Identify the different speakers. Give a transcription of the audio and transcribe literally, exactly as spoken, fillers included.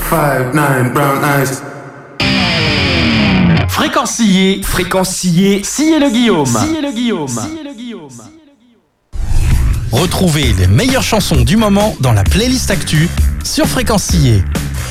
Speaker 1: five nine brown eyes.
Speaker 2: Fréquencier, fréquencier, sciez le Guillaume. Sciez le Guillaume.
Speaker 3: Retrouvez les meilleures chansons du moment dans la playlist Actu sur Fréquencier.